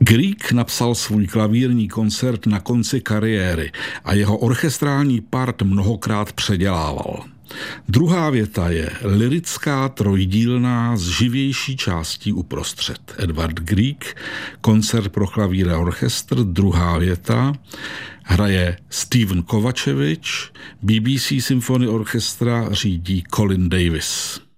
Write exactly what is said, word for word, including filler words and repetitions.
Grieg napsal svůj klavírní koncert na konci kariéry a jeho orchestrální part mnohokrát předělával. Druhá věta je lyrická trojdílná s živější částí uprostřed. Edvard Grieg, koncert pro klavír a orchestr, druhá věta, hraje Steven Kovačevič, B B C Symphony Orchestra řídí Colin Davis.